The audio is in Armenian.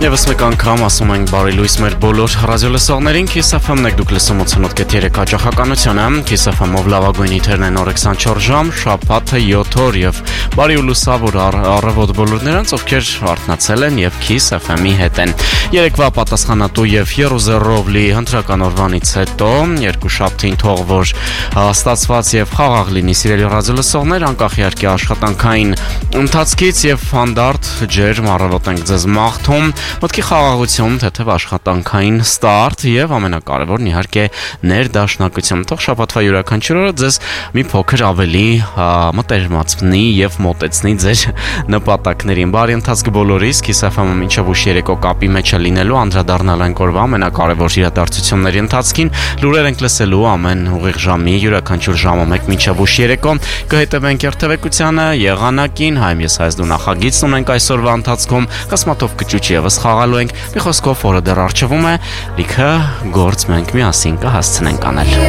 Եվս մեկ անգամ ասում ենք բարի լույս մեր բոլոր ռադիոլսողներին, Kiss FM-ն եք դուք լսում 88.3 հաճախականությունը, Kiss FM-ով լավագույն իթերն են օրը 24 ժամ, շաբաթը 7 օր եւ բարի ու լուսավոր առավոտ բոլոր նրանց, ովքեր արթնացել են եւ Kiss FM-ի հետ են։ Երեկվա պատասխանատու եւ Երուսաղեմով լի հնդրական օրվանից հետո երկուշաբթին թող որ ստացված եւ խաղաղ լինի սիրելի ռադիոլսողներ, անկախ իհարկե աշխատանքային ընթացքից եւ հանդարտ ջերմ առավոտ ենք ձեզ մաղթում, մտքի խաղաղություն, թեթև աշխատանքային ստարտ եւ ամենակարևորն իհարկե ներդաշնակություն։ Թող շաբաթվա յուրաքանչյուր օրը ձեզ մի փոքր ավելի մտերմացնի եւ մոտեցնի ձեր նպատակներին։ Բարի ընթացք բոլորիս, Kiss FM-ը մինչև ուշ երեկո կապի մեջ է լինելու, անդրադառնալ ենք օրվա ամենակարևոր իրադարձությունների ընթացքին, լուրեր ենք լսելու ամեն ուղիղ ժամի յուրաքանչյուր ժամը 1 մինչև ուշ երեկո, կհետևենք երթևեկությանը, եղանակին, հայ ես հայց դու նախագիծն ունենք այսօրվա ընթացքում, կասմատով կճուճ եւս խաղալու ենք, մի խոսքով օրը դեռ առջևում է, լիքը գործ մենք միասին կհասցնենք անել։